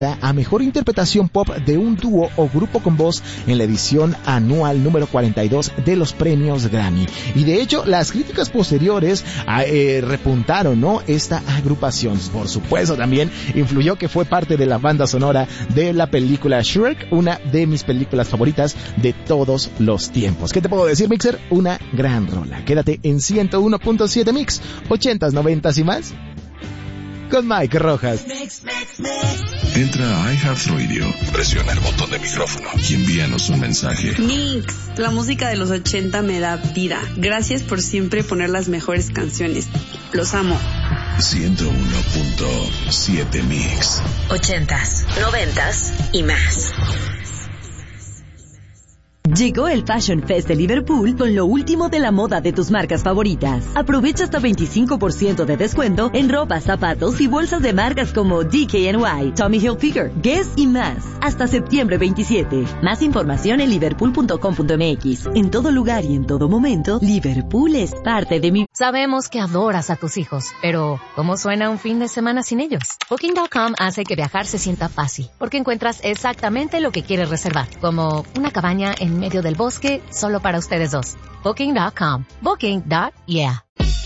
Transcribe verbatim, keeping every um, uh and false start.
a mejor interpretación pop de un dúo o grupo con voz en la edición anual número cuarenta y dos de los premios Grammy. Y de hecho, las críticas posteriores eh, repuntaron, ¿no?, esta agrupación. Por supuesto, también influyó que fue parte de la banda sonora de la película Shrek, una de mis películas favoritas de todos los tiempos. ¿Qué te puedo decir, Mixer? Una gran rola. Quédate en ciento uno punto siete Mix, ochentas, noventas y más, con Mike Rojas. Mix, mix, mix. Entra a iHeartRadio, presiona el botón de micrófono y envíanos un mensaje. Mix, la música de los ochenta me da vida. Gracias por siempre poner las mejores canciones. Los amo. ciento uno punto siete Mix. Ochentas, noventas y más. Llegó el Fashion Fest de Liverpool con lo último de la moda de tus marcas favoritas. Aprovecha hasta veinticinco por ciento de descuento en ropa, zapatos y bolsas de marcas como D K N Y, Tommy Hilfiger, Guess y más. Hasta septiembre veintisiete. Más información en liverpool punto com punto mx. En todo lugar y en todo momento, Liverpool es parte de mi... Sabemos que adoras a tus hijos, pero ¿cómo suena un fin de semana sin ellos? Booking punto com hace que viajar se sienta fácil, porque encuentras exactamente lo que quieres reservar, como una cabaña en medio del bosque solo para ustedes dos. Booking punto com. Booking. Yeah.